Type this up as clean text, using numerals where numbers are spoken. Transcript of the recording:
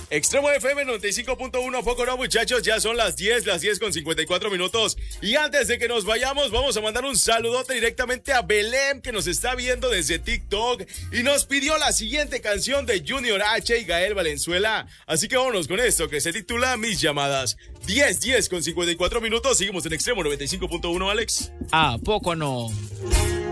Extremo FM 95.1, poco no, muchachos, ya son las 10 con 54 minutos. Y antes de que nos vayamos, vamos a mandar un saludote directamente a Belém, que nos está viendo desde TikTok y nos pidió la siguiente canción de Junior H y Gael Valenzuela. Así que vámonos con esto, que se titula Mis Llamadas. 10 con 54 minutos, seguimos en Extremo 95.1, Alex. ¿A poco no?